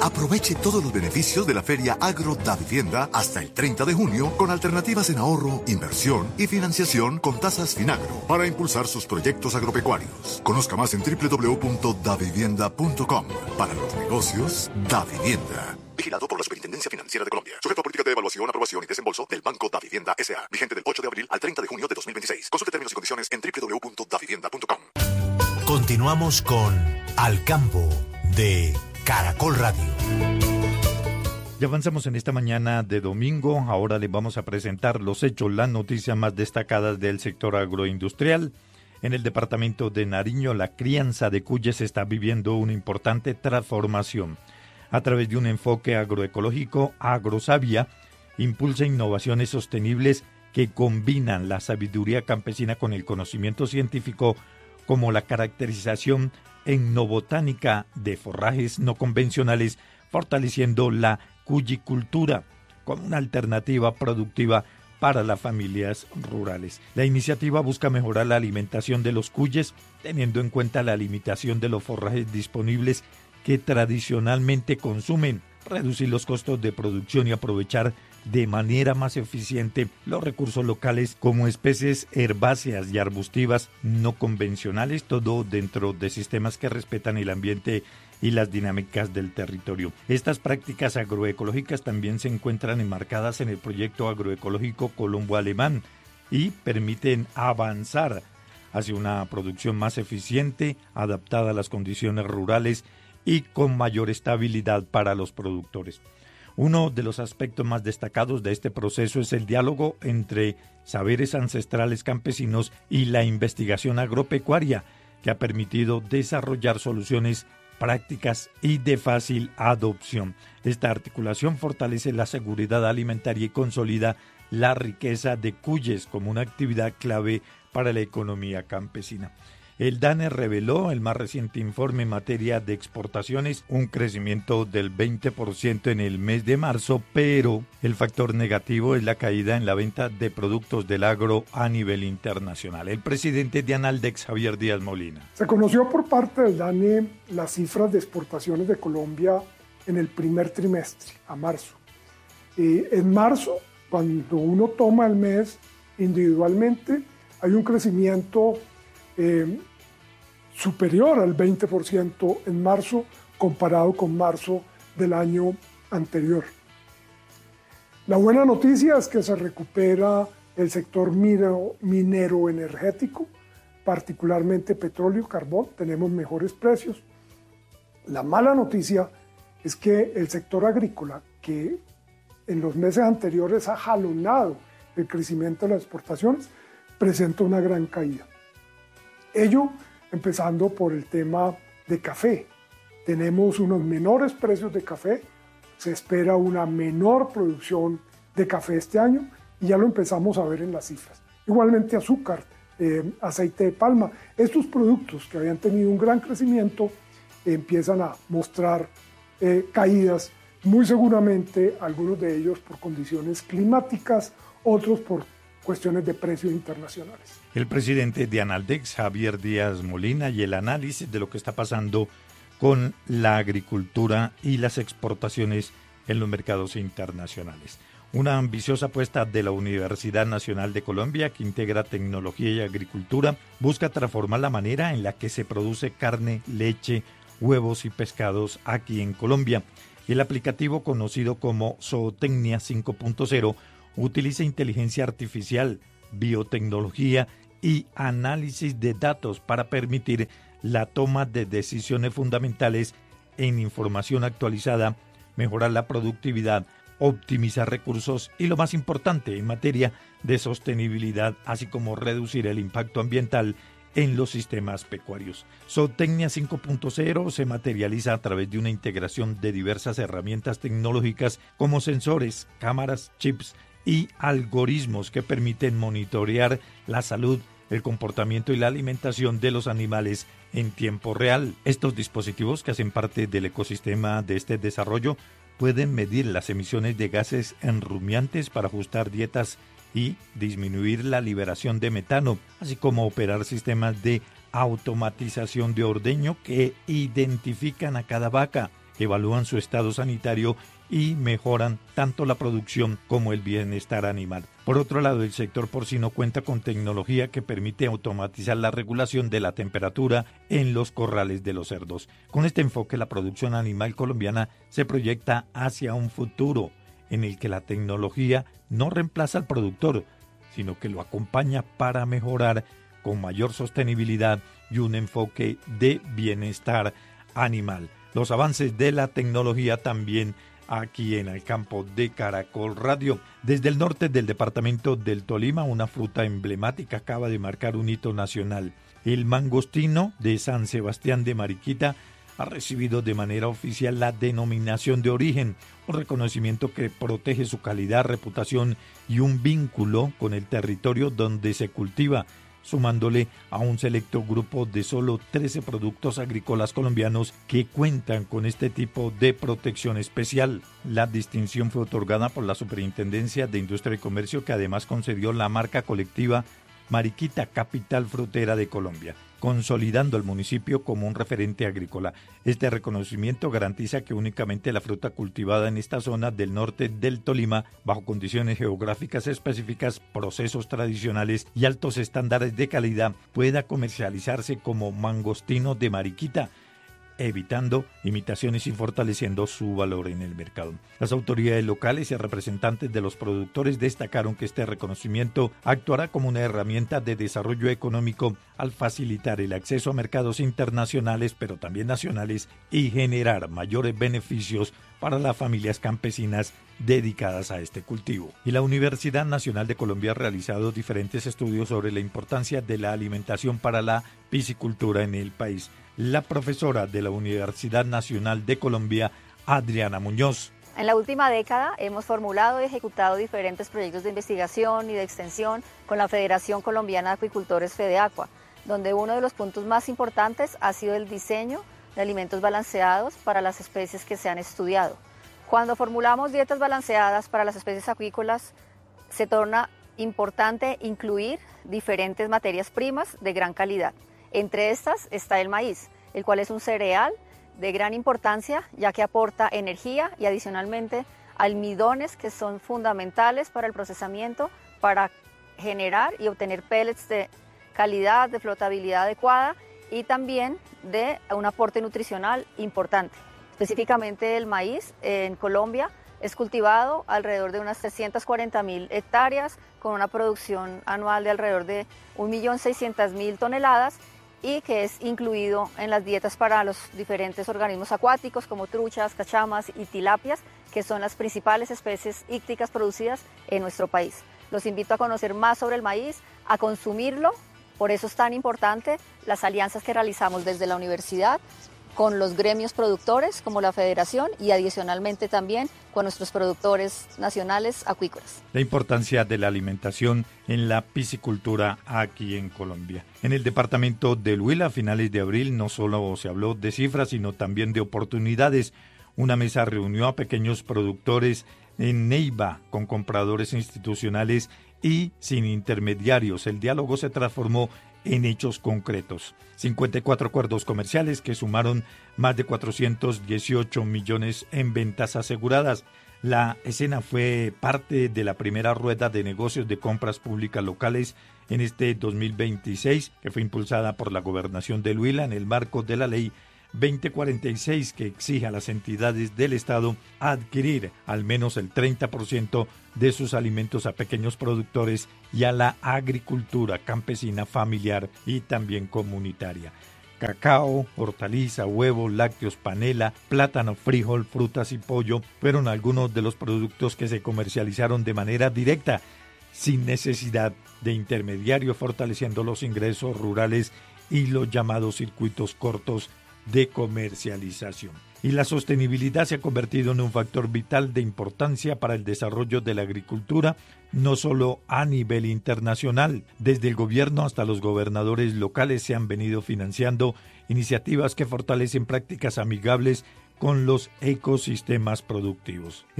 Aproveche todos los beneficios de la Feria Agro Davivienda hasta el 30 de junio con alternativas en ahorro, inversión y financiación con tasas Finagro para impulsar sus proyectos agropecuarios. Conozca más en www.davivienda.com. Para los negocios, Davivienda. Vigilado por la Superintendencia Financiera de Colombia. Sujeto a política de evaluación, aprobación y desembolso del Banco Davivienda S.A. Vigente del 8 de abril al 30 de junio de 2026. Consulte términos y condiciones en www.davivienda.com. Continuamos con Al Campo de Caracol Radio. Ya avanzamos en esta mañana de domingo. Ahora les vamos a presentar los hechos, las noticias más destacadas del sector agroindustrial. En el departamento de Nariño, la crianza de cuyes está viviendo una importante transformación. A través de un enfoque agroecológico, Agrosavia impulsa innovaciones sostenibles que combinan la sabiduría campesina con el conocimiento científico, como la caracterización etnobotánica de forrajes no convencionales, fortaleciendo la cuyicultura como una alternativa productiva para las familias rurales. La iniciativa busca mejorar la alimentación de los cuyes, teniendo en cuenta la limitación de los forrajes disponibles que tradicionalmente consumen, reducir los costos de producción y aprovechar de manera más eficiente los recursos locales como especies herbáceas y arbustivas no convencionales, todo dentro de sistemas que respetan el ambiente y las dinámicas del territorio. Estas prácticas agroecológicas también se encuentran enmarcadas en el proyecto agroecológico colombo-alemán y permiten avanzar hacia una producción más eficiente, adaptada a las condiciones rurales y con mayor estabilidad para los productores. Uno de los aspectos más destacados de este proceso es el diálogo entre saberes ancestrales campesinos y la investigación agropecuaria, que ha permitido desarrollar soluciones prácticas y de fácil adopción. Esta articulación fortalece la seguridad alimentaria y consolida la riqueza de cuyes como una actividad clave para la economía campesina. El DANE reveló el más reciente informe en materia de exportaciones, un crecimiento del 20% en el mes de marzo, pero el factor negativo es la caída en la venta de productos del agro a nivel internacional. El presidente de Analdex, Javier Díaz Molina. Se conoció por parte del DANE las cifras de exportaciones de Colombia en el primer trimestre, a marzo. En marzo, cuando uno toma el mes individualmente, hay un crecimiento superior al 20% en marzo comparado con marzo del año anterior. La buena noticia es que se recupera el sector minero energético, particularmente petróleo, carbón, tenemos mejores precios. La mala noticia es que el sector agrícola, que en los meses anteriores ha jalonado el crecimiento de las exportaciones, presenta una gran caída. Ello empezando por el tema de café. Tenemos unos menores precios de café, se espera una menor producción de café este año y ya lo empezamos a ver en las cifras. Igualmente azúcar, aceite de palma, estos productos que habían tenido un gran crecimiento empiezan a mostrar caídas, muy seguramente algunos de ellos por condiciones climáticas, otros por cuestiones de precios internacionales. El presidente de Analdex, Javier Díaz Molina, y el análisis de lo que está pasando con la agricultura y las exportaciones en los mercados internacionales. Una ambiciosa apuesta de la Universidad Nacional de Colombia, que integra tecnología y agricultura, busca transformar la manera en la que se produce carne, leche, huevos y pescados aquí en Colombia. El aplicativo conocido como Zootecnia 5.0 utiliza inteligencia artificial, biotecnología y análisis de datos para permitir la toma de decisiones fundamentales en información actualizada, mejorar la productividad, optimizar recursos y, lo más importante, en materia de sostenibilidad, así como reducir el impacto ambiental en los sistemas pecuarios. Zootecnia 5.0 se materializa a través de una integración de diversas herramientas tecnológicas como sensores, cámaras, chips y algoritmos que permiten monitorear la salud, el comportamiento y la alimentación de los animales en tiempo real. Estos dispositivos, que hacen parte del ecosistema de este desarrollo, pueden medir las emisiones de gases enrumiantes para ajustar dietas y disminuir la liberación de metano, así como operar sistemas de automatización de ordeño que identifican a cada vaca, evalúan su estado sanitario y mejoran tanto la producción como el bienestar animal. Por otro lado, el sector porcino cuenta con tecnología que permite automatizar la regulación de la temperatura en los corrales de los cerdos. Con este enfoque, la producción animal colombiana se proyecta hacia un futuro en el que la tecnología no reemplaza al productor, sino que lo acompaña para mejorar con mayor sostenibilidad y un enfoque de bienestar animal. Los avances de la tecnología también aquí en el campo de Caracol Radio. Desde el norte del departamento del Tolima, una fruta emblemática acaba de marcar un hito nacional. El mangostino de San Sebastián de Mariquita ha recibido de manera oficial la denominación de origen, un reconocimiento que protege su calidad, reputación y un vínculo con el territorio donde se cultiva, sumándole a un selecto grupo de solo 13 productos agrícolas colombianos que cuentan con este tipo de protección especial. La distinción fue otorgada por la Superintendencia de Industria y Comercio, que además concedió la marca colectiva Mariquita, capital frutera de Colombia, consolidando al municipio como un referente agrícola. Este reconocimiento garantiza que únicamente la fruta cultivada en esta zona del norte del Tolima, bajo condiciones geográficas específicas, procesos tradicionales y altos estándares de calidad, pueda comercializarse como mangostino de Mariquita, evitando imitaciones y fortaleciendo su valor en el mercado. Las autoridades locales y representantes de los productores destacaron que este reconocimiento actuará como una herramienta de desarrollo económico al facilitar el acceso a mercados internacionales, pero también nacionales, y generar mayores beneficios para las familias campesinas dedicadas a este cultivo. Y la Universidad Nacional de Colombia ha realizado diferentes estudios sobre la importancia de la alimentación para la piscicultura en el país. La profesora de la Universidad Nacional de Colombia, Adriana Muñoz. En la última década hemos formulado y ejecutado diferentes proyectos de investigación y de extensión con la Federación Colombiana de Acuicultores FEDEACUA, donde uno de los puntos más importantes ha sido el diseño de alimentos balanceados para las especies que se han estudiado. Cuando formulamos dietas balanceadas para las especies acuícolas, se torna importante incluir diferentes materias primas de gran calidad. Entre estas está el maíz, el cual es un cereal de gran importancia, ya que aporta energía y adicionalmente almidones que son fundamentales para el procesamiento, para generar y obtener pellets de calidad, de flotabilidad adecuada y también de un aporte nutricional importante. Específicamente el maíz en Colombia es cultivado alrededor de unas 340.000 hectáreas con una producción anual de alrededor de 1.600.000 toneladas y que es incluido en las dietas para los diferentes organismos acuáticos como truchas, cachamas y tilapias, que son las principales especies ícticas producidas en nuestro país. Los invito a conocer más sobre el maíz, a consumirlo, por eso es tan importante las alianzas que realizamos desde la universidad con los gremios productores como la Federación y adicionalmente también con nuestros productores nacionales acuícolas. La importancia de la alimentación en la piscicultura aquí en Colombia. En el departamento del Huila, a finales de abril, no solo se habló de cifras, sino también de oportunidades. Una mesa reunió a pequeños productores en Neiva con compradores institucionales y sin intermediarios. El diálogo se transformó en hechos concretos. 54 acuerdos comerciales que sumaron más de 418 millones en ventas aseguradas. La escena fue parte de la primera rueda de negocios de compras públicas locales en este 2026, que fue impulsada por la Gobernación del Huila en el marco de la Ley 2046, que exige a las entidades del Estado adquirir al menos el 30% de sus alimentos a pequeños productores y a la agricultura campesina, familiar y también comunitaria. Cacao, hortaliza, huevo, lácteos, panela, plátano, frijol, frutas y pollo fueron algunos de los productos que se comercializaron de manera directa, sin necesidad de intermediarios, fortaleciendo los ingresos rurales y los llamados circuitos cortos de comercialización. Y la sostenibilidad se ha convertido en un factor vital de importancia para el desarrollo de la agricultura, no solo a nivel internacional. Desde el gobierno hasta los gobernadores locales se han venido financiando iniciativas que fortalecen prácticas amigables con los ecosistemas productivos.